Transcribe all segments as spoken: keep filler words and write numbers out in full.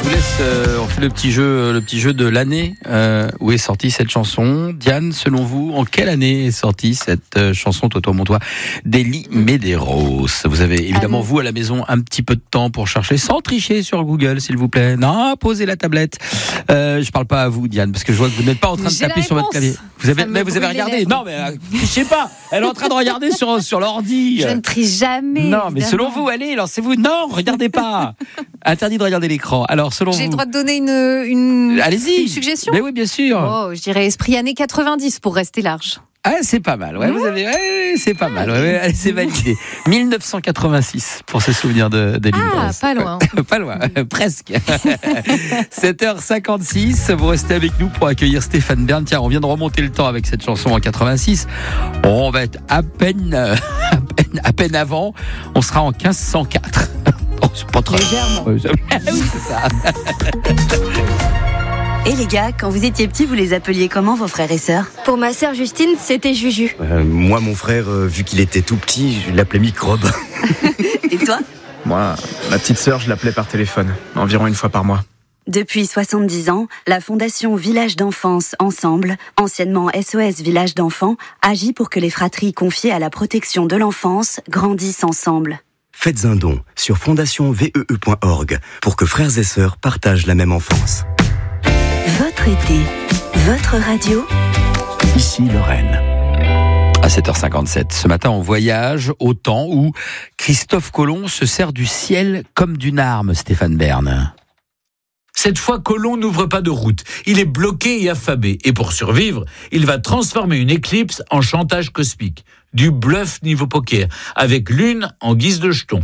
vous laisse, euh, on fait le petit jeu, le petit jeu de l'année euh, où est sortie cette chanson. Diane, selon vous, en quelle année est sortie cette euh, chanson Toto Montois d'Elie Medeiros? Vous avez évidemment, vous à la maison, un petit peu de temps pour chercher, sans tricher sur Google, s'il vous plaît. Non, posez la tablette. Euh, je parle pas à vous, Diane, parce que je vois que vous n'êtes pas en train de J'ai taper sur votre clavier. Vous avez, mais vous avez regardé. Non, mais euh, je sais pas. Elle est en train de regarder sur sur l'ordi. Je ne triche jamais. Non, mais évidemment. selon vous, allez, lancez-vous. Non, regardez pas. Interdit de regarder l'écran. Alors, selon J'ai vous. le droit de donner une, une, Allez-y. une suggestion. Mais oui, bien sûr. Oh, je dirais esprit années quatre-vingt-dix pour rester large. Ah, c'est pas mal. Ouais, vous avez, ouais, c'est pas mal. Ouais, ouais, c'est validé. dix-neuf cent quatre-vingt-six pour se souvenir de, de Ah, pas loin. Pas loin, presque. sept heures cinquante-six, vous restez avec nous pour accueillir Stéphane Bern. Tiens, on vient de remonter le temps avec cette chanson en quatre-vingt-six. On va être à peine, à peine, à peine avant. On sera en quinze cent quatre. Oh, c'est pas très... Légèrement. Oui, c'est ça. Et les gars, quand vous étiez petits, vous les appeliez comment vos frères et sœurs? Pour ma sœur Justine, c'était Juju. Euh, moi, mon frère, euh, vu qu'il était tout petit, je l'appelais Microbe. Et toi? Moi, ma petite sœur, je l'appelais par téléphone, environ une fois par mois. Depuis soixante-dix ans, la Fondation Village d'Enfance Ensemble, anciennement S O S Village d'Enfants, agit pour que les fratries confiées à la protection de l'enfance grandissent ensemble. Faites un don sur fondation v e e point org pour que frères et sœurs partagent la même enfance. Votre été, votre radio. Ici Lorraine. À sept heures cinquante-sept, ce matin on voyage au temps où Christophe Colomb se sert du ciel comme d'une arme, Stéphane Bern. Cette fois, Colomb n'ouvre pas de route. Il est bloqué et affamé. Et pour survivre, il va transformer une éclipse en chantage cosmique. Du bluff niveau poker, avec l'une en guise de jeton.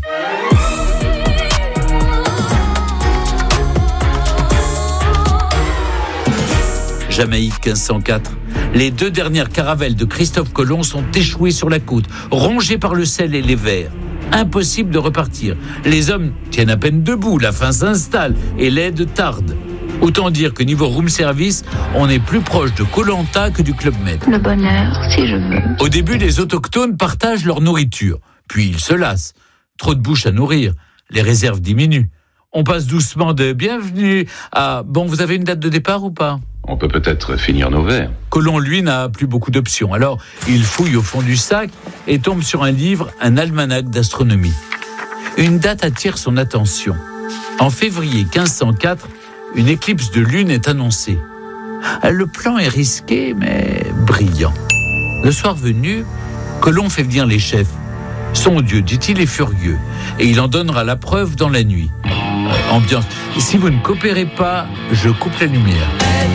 Jamaïque quinze cent quatre. Les deux dernières caravelles de Christophe Colomb sont échouées sur la côte, rongées par le sel et les vers. Impossible de repartir. Les hommes tiennent à peine debout, la faim s'installe et l'aide tarde. Autant dire que niveau room service, on est plus proche de Koh-Lanta que du Club Med. Le bonheur, si je veux. Au début, les autochtones partagent leur nourriture. Puis ils se lassent. Trop de bouches à nourrir. Les réserves diminuent. On passe doucement de « bienvenue » à « bon, vous avez une date de départ ou pas ?» On peut peut-être finir nos verres. Colomb, lui, n'a plus beaucoup d'options. Alors, il fouille au fond du sac et tombe sur un livre, un almanach d'astronomie. Une date attire son attention. En février quinze cent quatre, une éclipse de lune est annoncée. Le plan est risqué, mais brillant. Le soir venu, Colomb fait venir les chefs. Son Dieu, dit-il, est furieux, et il en donnera la preuve dans la nuit. Euh, ambiance. Si vous ne coopérez pas, je coupe la lumière.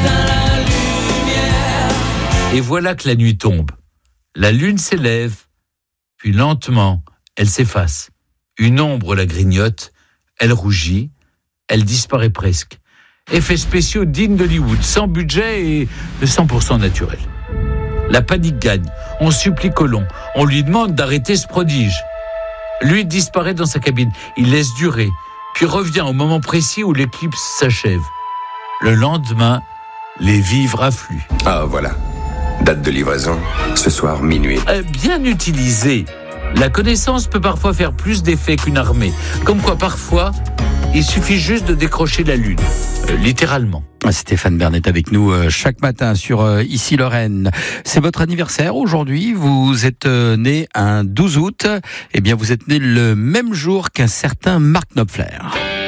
Et voilà que la nuit tombe. La lune s'élève, puis lentement, elle s'efface. Une ombre la grignote, elle rougit, elle disparaît presque. Effets spéciaux dignes d'Hollywood, sans budget et cent pour cent naturel. La panique gagne. On supplie Colomb. On lui demande d'arrêter ce prodige. Lui disparaît dans sa cabine. Il laisse durer, puis revient au moment précis où l'éclipse s'achève. Le lendemain, les vivres affluent. Ah, voilà. Date de livraison, ce soir, minuit. Euh, bien utilisé, la connaissance peut parfois faire plus d'effet qu'une armée. Comme quoi, parfois, il suffit juste de décrocher la lune, euh, littéralement. Stéphane Bern est avec nous euh, chaque matin sur euh, Ici Lorraine. C'est votre anniversaire aujourd'hui. Vous êtes euh, né un douze août. Eh bien, vous êtes né le même jour qu'un certain Mark Knopfler.